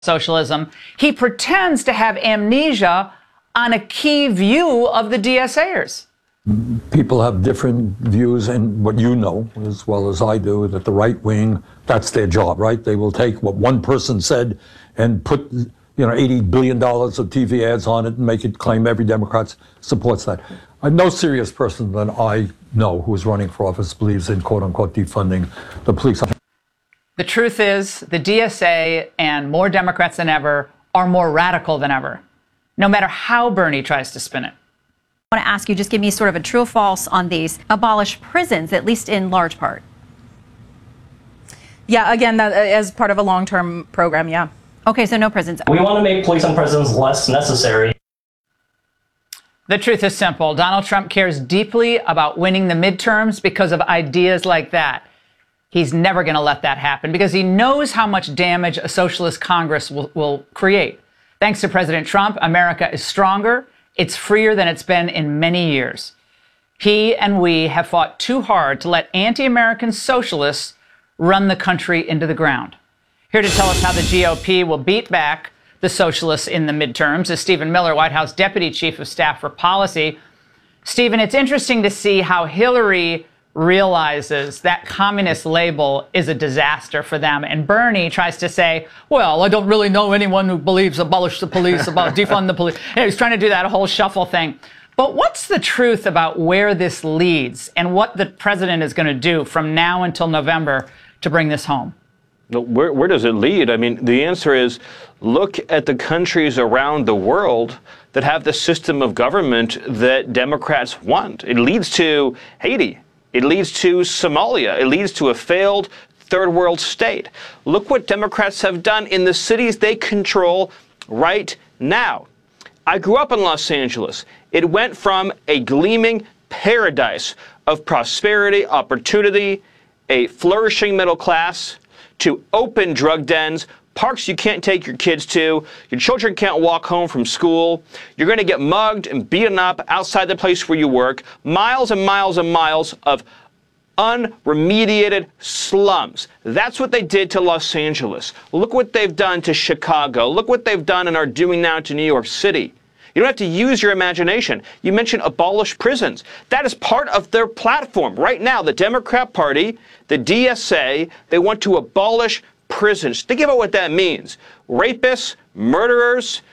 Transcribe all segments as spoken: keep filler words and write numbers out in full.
socialism, he pretends to have amnesia on a key view of the DSAers. People have different views, and what you know as well as I do, that the right wing, that's their job, right? They will take what one person said and put, you know, eighty billion dollars of T V ads on it and make it claim every Democrat supports that. Uh, no serious person that I know who is running for office believes in, quote unquote, defunding the police. The truth is, the D S A and more Democrats than ever are more radical than ever, no matter how Bernie tries to spin it. I want to ask you, just give me sort of a true or false on these. Abolish prisons, at least in large part. Yeah, again, that, as part of a long-term program, yeah. Okay, so no prisons. We want to make police and prisons less necessary. The truth is simple. Donald Trump cares deeply about winning the midterms because of ideas like that. He's never going to let that happen because he knows how much damage a socialist Congress will, will create. Thanks to President Trump, America is stronger. It's freer than it's been in many years. He and we have fought too hard to let anti-American socialists run the country into the ground. Here to tell us how the G O P will beat back the socialists in the midterms is Stephen Miller, White House Deputy Chief of Staff for Policy. Stephen, it's interesting to see how Hillary realizes that communist label is a disaster for them. And Bernie tries to say, well, I don't really know anyone who believes abolish the police, about defund the police. You know, he's trying to do that whole shuffle thing. But what's the truth about where this leads and what the president is going to do from now until November to bring this home? Where, where does it lead? I mean, the answer is look at the countries around the world that have the system of government that Democrats want. It leads to Haiti. It leads to Somalia. It leads to a failed third world state. Look what Democrats have done in the cities they control right now. I grew up in Los Angeles. It went from a gleaming paradise of prosperity, opportunity, a flourishing middle class, to open drug dens, parks you can't take your kids to, your children can't walk home from school, you're going to get mugged and beaten up outside the place where you work, miles and miles and miles of unremediated slums. That's what they did to Los Angeles. Look what they've done to Chicago. Look what they've done and are doing now to New York City. You don't have to use your imagination. You mentioned abolish prisons. That is part of their platform. Right now, the Democrat Party, the D S A, they want to abolish prisons. Think about what that means. Rapists, murderers,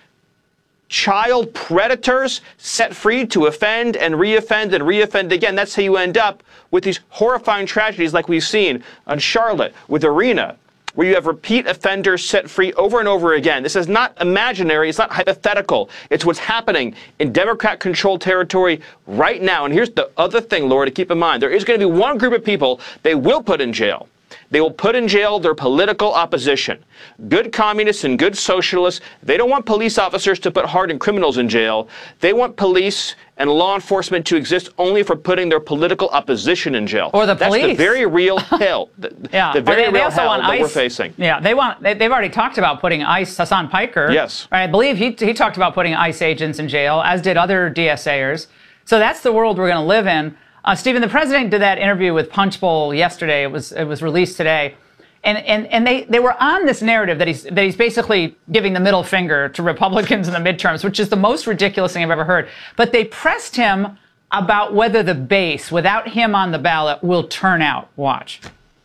child predators set free to offend and reoffend and reoffend again. That's how you end up with these horrifying tragedies like we've seen on Charlotte with Arena, where you have repeat offenders set free over and over again. This is not imaginary. It's not hypothetical. It's what's happening in Democrat-controlled territory right now. And here's the other thing, Laura, to keep in mind. There is going to be one group of people they will put in jail. They will put in jail their political opposition. Good communists and good socialists, they don't want police officers to put hardened criminals in jail. They want police and law enforcement to exist only for putting their political opposition in jail. Or the police. That's the very real hell. The, yeah. the very they, they real also hell want that ICE, we're facing. Yeah, they want. They, they've already talked about putting ICE. Hassan Piker. Yes. I believe he he talked about putting ICE agents in jail, as did other DSAers. So that's the world we're going to live in. Uh, Stephen, the president did that interview with Punchbowl yesterday. It was it was released today. And, and, and they, they were on this narrative that he's, that he's basically giving the middle finger to Republicans in the midterms, which is the most ridiculous thing I've ever heard. But they pressed him about whether the base, without him on the ballot, will turn out. Watch.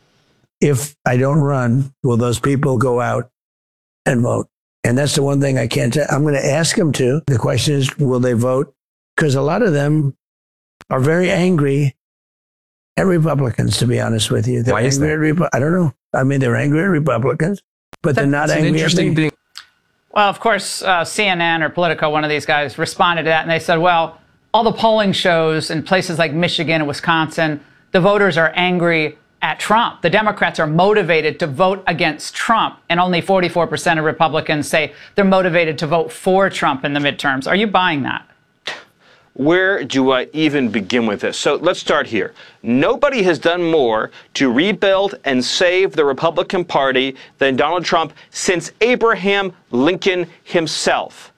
If I don't run, will those people go out and vote? And that's the one thing I can't tell. I'm going to ask them to. The question is, will they vote? Because a lot of them are very angry at Republicans, to be honest with you. They're Why is angry at Repu- I don't know. I mean, they're angry at Republicans, but they're not angry at me. Well, of course, uh, C N N or Politico, one of these guys, responded to that, and they said, well, all the polling shows in places like Michigan and Wisconsin, the voters are angry at Trump. The Democrats are motivated to vote against Trump, and only forty-four percent of Republicans say they're motivated to vote for Trump in the midterms. Are you buying that? Where do I even begin with this? So let's start here. Nobody has done more to rebuild and save the Republican Party than Donald Trump since Abraham Lincoln himself.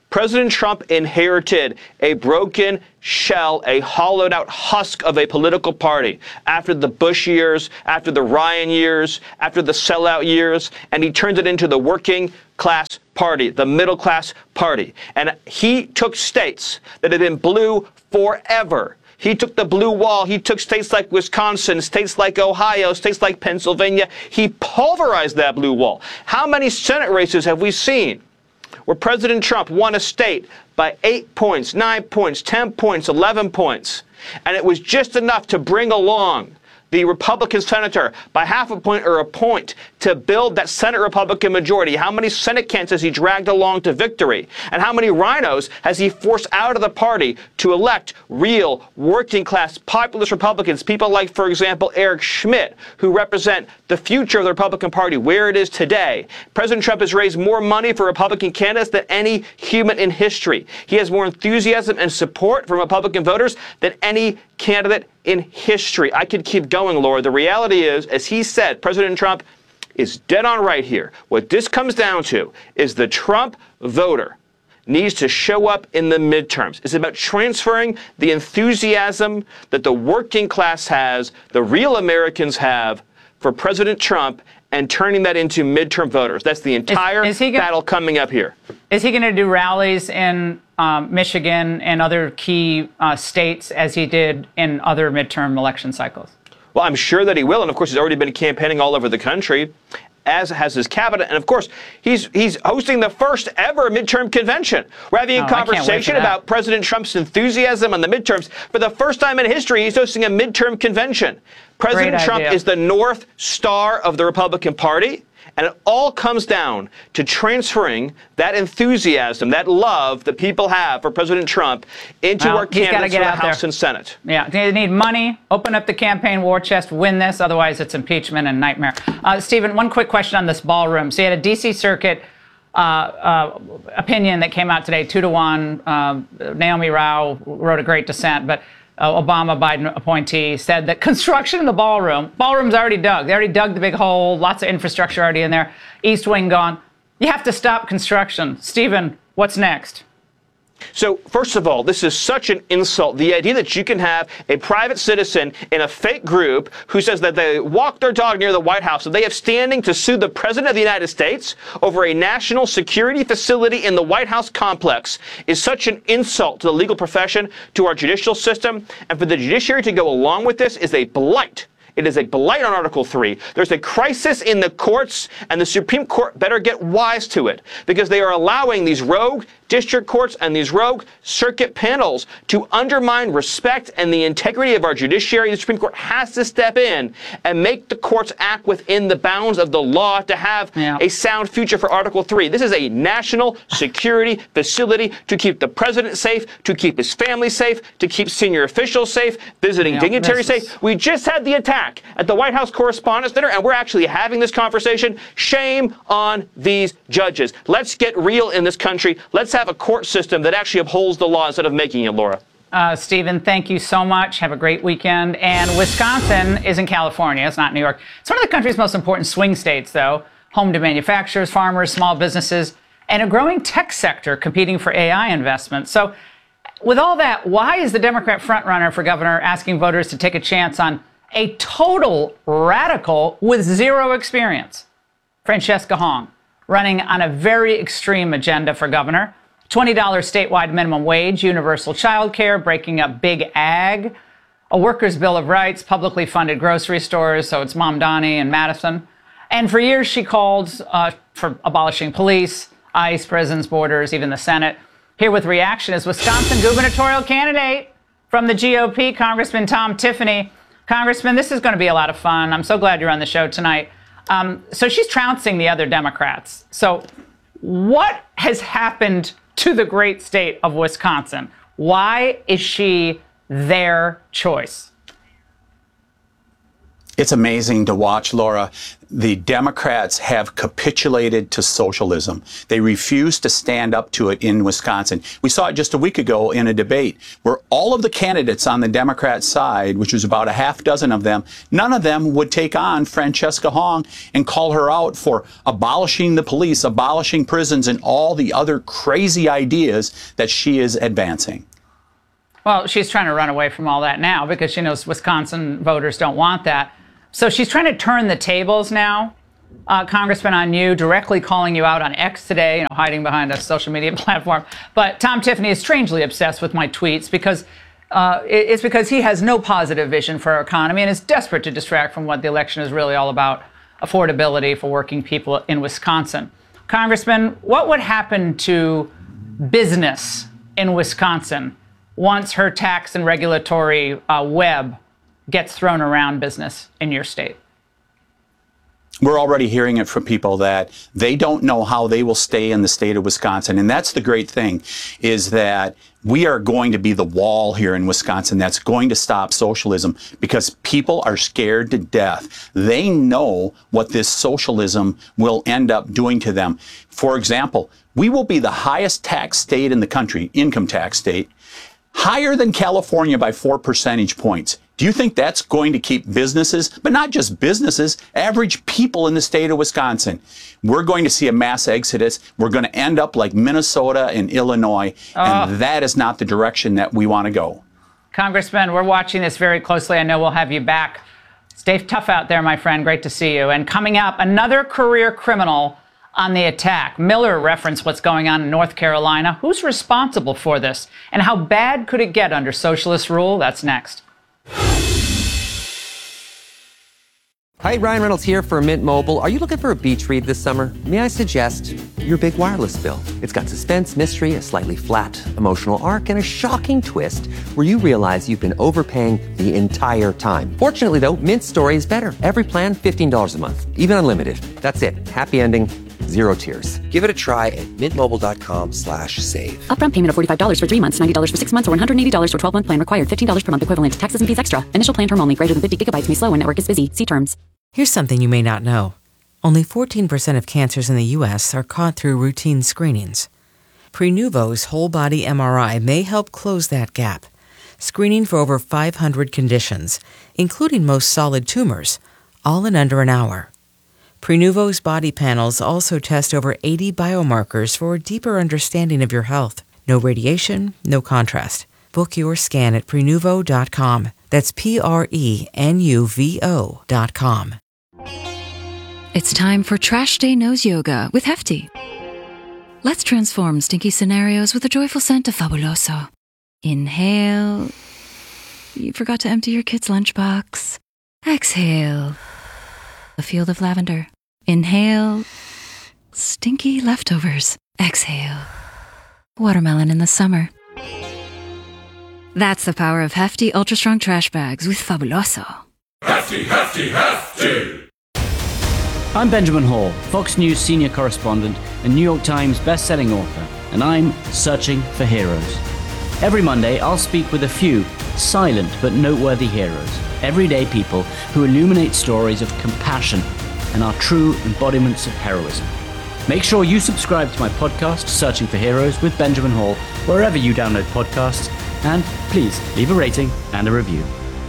President Trump inherited a broken shell, a hollowed out husk of a political party after the Bush years, after the Ryan years, after the sellout years, and he turned it into the working class party, the middle class party. And he took states that had been blue forever. He took the blue wall. He took states like Wisconsin, states like Ohio, states like Pennsylvania. He pulverized that blue wall. How many Senate races have we seen where President Trump won a state by eight points, nine points, ten points, eleven points, and it was just enough to bring along the Republican senator by half a point or a point to build that Senate Republican majority? How many Senate candidates has he dragged along to victory? And how many rhinos has he forced out of the party to elect real working class populist Republicans? People like, for example, Eric Schmidt, who represent the future of the Republican Party, where it is today. President Trump has raised more money for Republican candidates than any human in history. He has more enthusiasm and support from Republican voters than any candidate in history. I could keep going, Laura. The reality is, as he said, President Trump is dead on right here. What this comes down to is the Trump voter needs to show up in the midterms. It's about transferring the enthusiasm that the working class has, the real Americans have, for President Trump, and turning that into midterm voters. That's the entire is, is gonna, battle coming up here. Is he going to do rallies in um, Michigan and other key uh, states as he did in other midterm election cycles? Well, I'm sure that he will. And of course, he's already been campaigning all over the country, as has his cabinet. And of course, he's he's hosting the first ever midterm convention. We're having a oh, conversation about President Trump's enthusiasm on the midterms. For the first time in history, he's hosting a midterm convention. President Great Trump idea. is the North Star of the Republican Party. And it all comes down to transferring that enthusiasm, that love that people have for President Trump into well, our candidates for the House there. and Senate. Yeah, they need money, open up the campaign war chest, win this. Otherwise, it's impeachment and nightmare. Uh, Stephen, one quick question on this ballroom. So you had a D C Circuit uh, uh, opinion that came out today, two to one. Uh, Naomi Rao wrote a great dissent, but Uh, Obama Biden appointee said that construction in the ballroom, ballroom's already dug. They already dug the big hole, lots of infrastructure already in there. East Wing gone. You have to stop construction. Stephen, what's next? So, first of all, this is such an insult. The idea that you can have a private citizen in a fake group who says that they walked their dog near the White House, and they have standing to sue the President of the United States over a national security facility in the White House complex is such an insult to the legal profession, to our judicial system. And for the judiciary to go along with this is a blight. It is a blight on Article three. There's a crisis in the courts, and the Supreme Court better get wise to it, because they are allowing these rogue district courts and these rogue circuit panels to undermine respect and the integrity of our judiciary. The Supreme Court has to step in and make the courts act within the bounds of the law to have yeah. a sound future for Article three. This is a national security facility to keep the president safe, to keep his family safe, to keep senior officials safe, visiting yeah, dignitaries safe. Is... We just had the attack at the White House Correspondents' Dinner, and we're actually having this conversation. Shame on these judges. Let's get real in this country. Let's have a court system that actually upholds the law instead of making it, Laura. Uh, Stephen, thank you so much. Have a great weekend. And Wisconsin is in California. It's not New York. It's one of the country's most important swing states, though. Home to manufacturers, farmers, small businesses, and a growing tech sector competing for A I investment. So with all that, why is the Democrat frontrunner for governor asking voters to take a chance on a total radical with zero experience? Francesca Hong, running on a very extreme agenda for governor. twenty dollars statewide minimum wage, universal child care, breaking up big ag, a workers' bill of rights, publicly funded grocery stores, so it's Mom Donnie and Madison. And for years she called uh, for abolishing police, ICE, prisons, borders, even the Senate. Here with reaction is Wisconsin gubernatorial candidate from the G O P, Congressman Tom Tiffany. Congressman, this is going to be a lot of fun. I'm so glad you're on the show tonight. Um, so she's trouncing the other Democrats. So what has happened to the great state of Wisconsin? Why is she their choice? It's amazing to watch, Laura. The Democrats have capitulated to socialism. They refuse to stand up to it in Wisconsin. We saw it just a week ago in a debate where all of the candidates on the Democrat side, which was about a half dozen of them, none of them would take on Francesca Hong and call her out for abolishing the police, abolishing prisons, and all the other crazy ideas that she is advancing. Well, she's trying to run away from all that now because she knows Wisconsin voters don't want that. So she's trying to turn the tables now, uh, Congressman, on you, directly calling you out on X today, you know, hiding behind a social media platform. But Tom Tiffany is strangely obsessed with my tweets because uh, it's because he has no positive vision for our economy and is desperate to distract from what the election is really all about, affordability for working people in Wisconsin. Congressman, what would happen to business in Wisconsin once her tax and regulatory uh, web gets thrown around business in your state? We're already hearing it from people that they don't know how they will stay in the state of Wisconsin. And that's the great thing, is that we are going to be the wall here in Wisconsin that's going to stop socialism, because people are scared to death. They know what this socialism will end up doing to them. For example, we will be the highest tax state in the country, income tax state, higher than California by four percentage points. Do you think that's going to keep businesses, but not just businesses, average people in the state of Wisconsin? We're going to see a mass exodus. We're going to end up like Minnesota and Illinois, oh. and that is not the direction that we want to go. Congressman, we're watching this very closely. I know we'll have you back. Stay tough out there, my friend. Great to see you. And coming up, another career criminal on the attack. Miller referenced what's going on in North Carolina. Who's responsible for this? And how bad could it get under socialist rule? That's next. Hi, Ryan Reynolds here for Mint Mobile. Are you looking for a beach read this summer? May I suggest your big wireless bill? It's got suspense, mystery, a slightly flat emotional arc, and a shocking twist where you realize you've been overpaying the entire time. Fortunately, though, Mint's story is better. Every plan, fifteen dollars a month, even unlimited. That's it. Happy ending. Zero tears. Give it a try at mintmobile.com slash save. Upfront payment of forty-five dollars for three months, ninety dollars for six months, or one hundred eighty dollars for twelve-month plan required. fifteen dollars per month equivalent. Taxes and fees extra. Initial plan term only. Greater than fifty gigabytes may slow when network is busy. See terms. Here's something you may not know. Only fourteen percent of cancers in the U S are caught through routine screenings. Prenuvo's whole-body M R I may help close that gap, screening for over five hundred conditions, including most solid tumors, all in under an hour. Prenuvo's body panels also test over eighty biomarkers for a deeper understanding of your health. No radiation, no contrast. Book your scan at Prenuvo dot com. That's P R E N U V O dot com. It's time for Trash Day Nose Yoga with Hefty. Let's transform stinky scenarios with a joyful scent of Fabuloso. Inhale. You forgot to empty your kid's lunchbox. Exhale. A field of lavender. Inhale. Stinky leftovers. Exhale. Watermelon in the summer. That's the power of Hefty Ultra Strong Trash Bags with Fabuloso. Hefty, Hefty, Hefty! I'm Benjamin Hall, Fox News senior correspondent and New York Times best-selling author, and I'm searching for heroes. Every Monday, I'll speak with a few silent but noteworthy heroes, everyday people who illuminate stories of compassion and are true embodiments of heroism. Make sure you subscribe to my podcast, Searching for Heroes with Benjamin Hall, wherever you download podcasts, and please leave a rating and a review.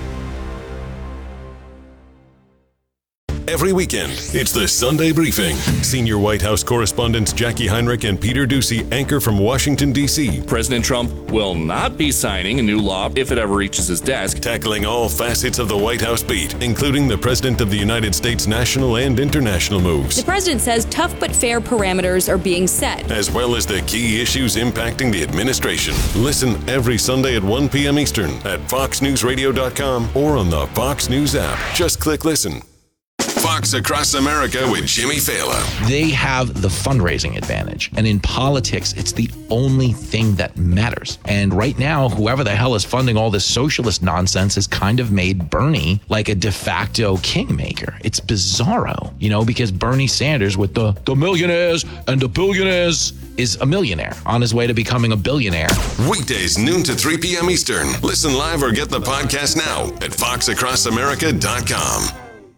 Every weekend, it's the Sunday Briefing. Senior White House correspondents Jackie Heinrich and Peter Doocy anchor from Washington, D C President Trump will not be signing a new law if it ever reaches his desk. Tackling all facets of the White House beat, including the President of the United States national and international moves. The president says tough but fair parameters are being set, as well as the key issues impacting the administration. Listen every Sunday at one p.m. Eastern at fox news radio dot com or on the Fox News app. Just click listen. Fox Across America with Jimmy Fallon. They have the fundraising advantage. And in politics, it's the only thing that matters. And right now, whoever the hell is funding all this socialist nonsense has kind of made Bernie like a de facto kingmaker. It's bizarro, you know, because Bernie Sanders with the, the millionaires and the billionaires is a millionaire on his way to becoming a billionaire. Weekdays, noon to three p.m. Eastern. Listen live or get the podcast now at fox across america dot com.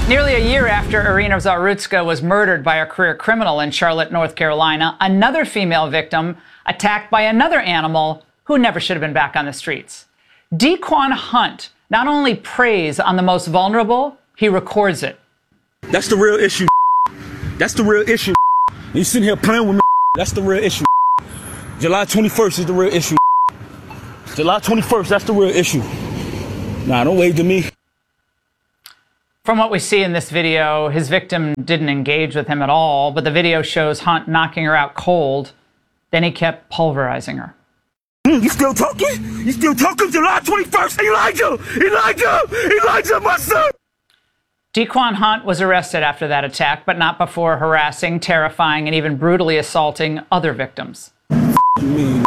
Nearly a year after Irina Zarutska was murdered by a career criminal in Charlotte, North Carolina, another female victim attacked by another animal who never should have been back on the streets. Dequan Hunt not only preys on the most vulnerable, he records it. That's the real issue. That's the real issue. You sitting here playing with me. That's the real issue. July twenty-first is the real issue. July twenty-first, that's the real issue. Nah, don't wave to me. From what we see in this video, his victim didn't engage with him at all, but the video shows Hunt knocking her out cold. Then he kept pulverizing her. Mm, you still talking? You still talking? July twenty-first? Elijah! Elijah! Elijah, my son! Dequan Hunt was arrested after that attack, but not before harassing, terrifying, and even brutally assaulting other victims. You mean?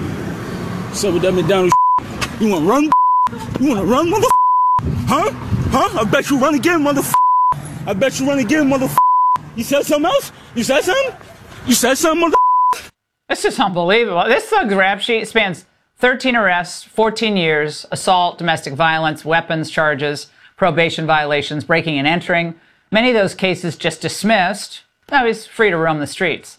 What's up with that McDonald's? You wanna run? You wanna run, mother? Huh? Huh? I bet you run again, mother. I bet you run again, mother. You said something else? You said something? You said something, mother? This is unbelievable. This thug's rap sheet spans thirteen arrests, fourteen years, assault, domestic violence, weapons charges, probation violations, breaking and entering. Many of those cases just dismissed. Now he's free to roam the streets.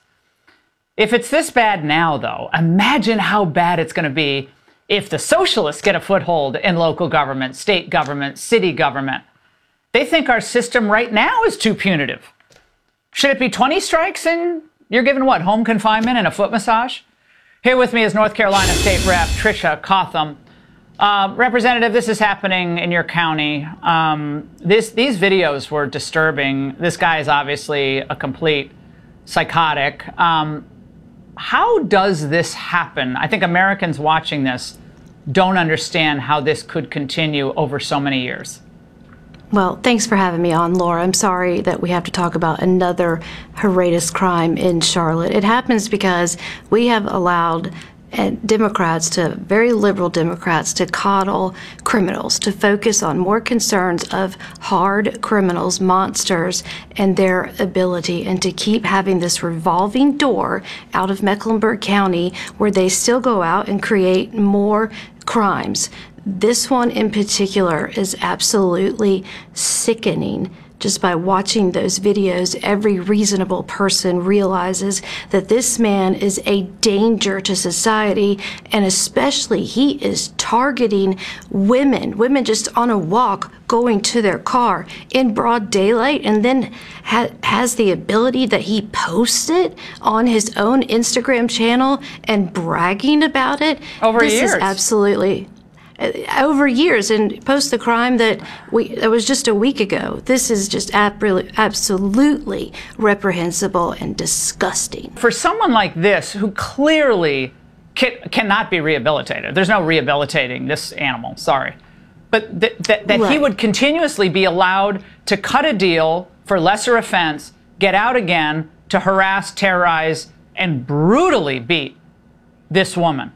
If it's this bad now, though, imagine how bad it's going to be if the socialists get a foothold in local government, state government, city government. They think our system right now is too punitive. Should it be twenty strikes and you're given what, home confinement and a foot massage? Here with me is North Carolina State Rep Tricia Cotham. Uh, Representative, this is happening in your county. Um, this, these videos were disturbing. This guy is obviously a complete psychotic. Um, how does this happen? I think Americans watching this don't understand how this could continue over so many years. Well, thanks for having me on, Laura. I'm sorry that we have to talk about another horrendous crime in Charlotte. It happens because we have allowed and Democrats, to very liberal Democrats, to coddle criminals, to focus on more concerns of hard criminals, monsters, and their ability, and to keep having this revolving door out of Mecklenburg County where they still go out and create more crimes. This one in particular is absolutely sickening. Just by watching those videos, every reasonable person realizes that this man is a danger to society, and especially he is targeting women, women just on a walk going to their car in broad daylight, and then ha- has the ability that he posts it on his own Instagram channel and bragging about it. Over this years. Is absolutely... over years, and post the crime that we that was just a week ago. This is just ab- absolutely reprehensible and disgusting. For someone like this, who clearly can, cannot be rehabilitated, there's no rehabilitating this animal, sorry, but th- th- that right. he would continuously be allowed to cut a deal for lesser offense, get out again, to harass, terrorize, and brutally beat this woman.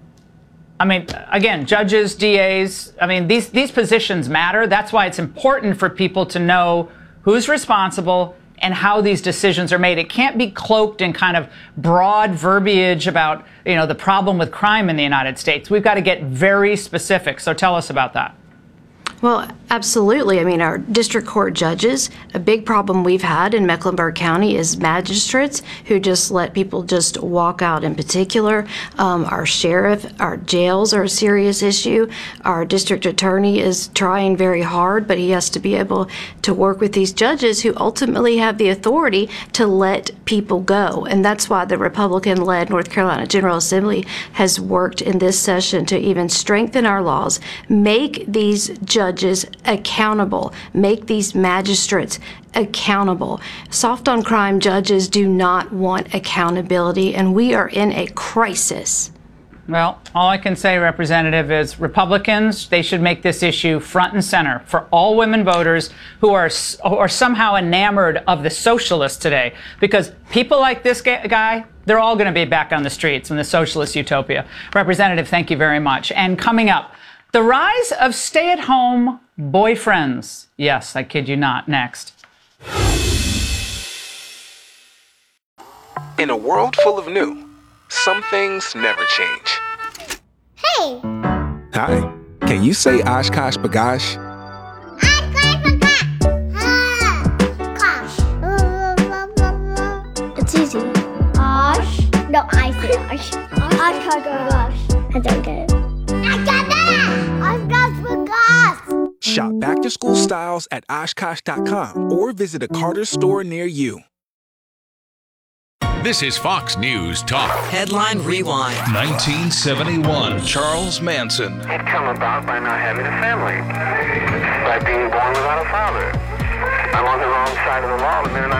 I mean, again, judges, D As, I mean, these, these positions matter. That's why it's important for people to know who's responsible and how these decisions are made. It can't be cloaked in kind of broad verbiage about, you know, the problem with crime in the United States. We've got to get very specific. So tell us about that. Well, absolutely. I mean, our district court judges, a big problem we've had in Mecklenburg County is magistrates who just let people just walk out in particular. Um, our sheriff, our jails are a serious issue. Our district attorney is trying very hard, but he has to be able to work with these judges who ultimately have the authority to let people go. And that's why the Republican-led North Carolina General Assembly has worked in this session to even strengthen our laws, make these judges Judges accountable, make these magistrates accountable. Soft on crime judges do not want accountability, and we are in a crisis. Well, all I can say, Representative, is Republicans, they should make this issue front and center for all women voters who are, who are somehow enamored of the socialists today. Because people like this guy, they're all going to be back on the streets in the socialist utopia. Representative, thank you very much. And coming up, the rise of stay-at-home boyfriends. Yes, I kid you not. Next. In a world full of new, some things never change. Hey! Hi. Can you say Oshkosh Bagosh? Oshkosh Bagosh! easy. Osh. No, I say Osh. Oshkosh. I don't get it. I got that! Oshkosh for gosh! Shop back to school styles at Oshkosh dot com or visit a Carter's store near you. This is Fox News Talk. Headline Rewind. nineteen seventy-one. Charles Manson. It come about by not having a family, by being born without a father. I'm on the wrong side of the law, and then